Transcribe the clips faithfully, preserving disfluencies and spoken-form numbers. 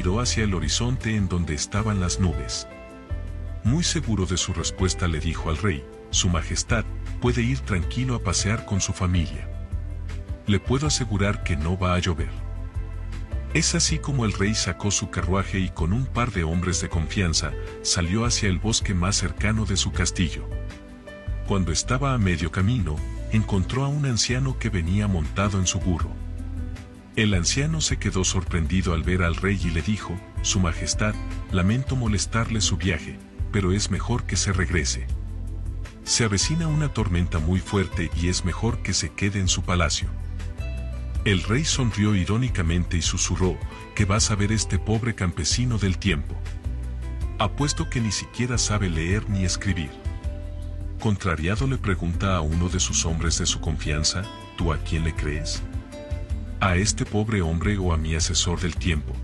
miró hacia el horizonte en donde estaban las nubes. Muy seguro de su respuesta le dijo al rey: Su Majestad puede ir tranquilo a pasear con su familia. Le puedo asegurar que no va a llover. Es así como el rey sacó su carruaje y con un par de hombres de confianza salió hacia el bosque más cercano de su castillo. Cuando estaba a medio camino, encontró a un anciano que venía montado en su burro. El anciano se quedó sorprendido al ver al rey y le dijo: Su Majestad, lamento molestarle su viaje, pero es mejor que se regrese. Se avecina una tormenta muy fuerte y es mejor que se quede en su palacio. El rey sonrió irónicamente y susurró: ¿Qué va a saber este pobre campesino del tiempo? Apuesto que ni siquiera sabe leer ni escribir. Contrariado le pregunta a uno de sus hombres de su confianza: ¿Tú a quién le crees? ¿A este pobre hombre o a mi asesor del tiempo?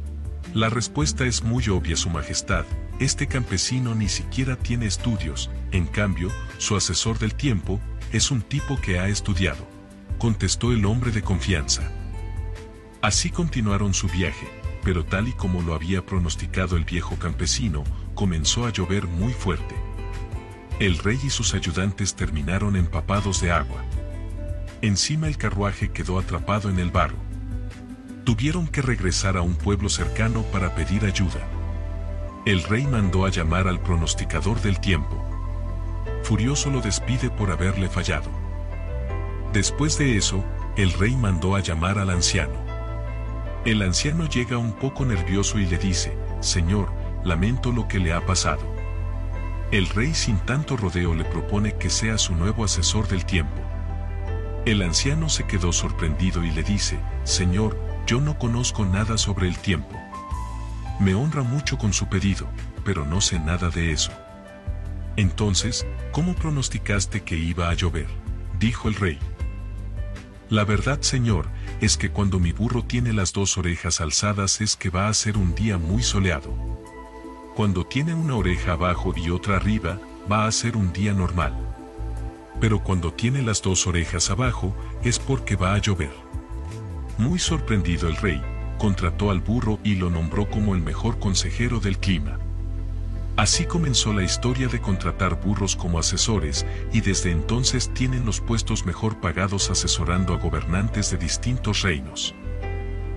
La respuesta es muy obvia, Su Majestad. Este campesino ni siquiera tiene estudios, en cambio, su asesor del tiempo es un tipo que ha estudiado, contestó el hombre de confianza. Así continuaron su viaje, pero tal y como lo había pronosticado el viejo campesino, comenzó a llover muy fuerte. El rey y sus ayudantes terminaron empapados de agua. Encima el carruaje quedó atrapado en el barro. Tuvieron que regresar a un pueblo cercano para pedir ayuda. El rey mandó a llamar al pronosticador del tiempo. Furioso lo despide por haberle fallado. Después de eso, el rey mandó a llamar al anciano. El anciano llega un poco nervioso y le dice: Señor, lamento lo que le ha pasado. El rey sin tanto rodeo le propone que sea su nuevo asesor del tiempo. El anciano se quedó sorprendido y le dice: Señor, yo no conozco nada sobre el tiempo. Me honra mucho con su pedido, pero no sé nada de eso. Entonces, ¿cómo pronosticaste que iba a llover?, dijo el rey. La verdad, señor, es que cuando mi burro tiene las dos orejas alzadas es que va a ser un día muy soleado. Cuando tiene una oreja abajo y otra arriba, va a ser un día normal. Pero cuando tiene las dos orejas abajo, es porque va a llover. Muy sorprendido el rey, contrató al burro y lo nombró como el mejor consejero del clima. Así comenzó la historia de contratar burros como asesores, y desde entonces tienen los puestos mejor pagados asesorando a gobernantes de distintos reinos.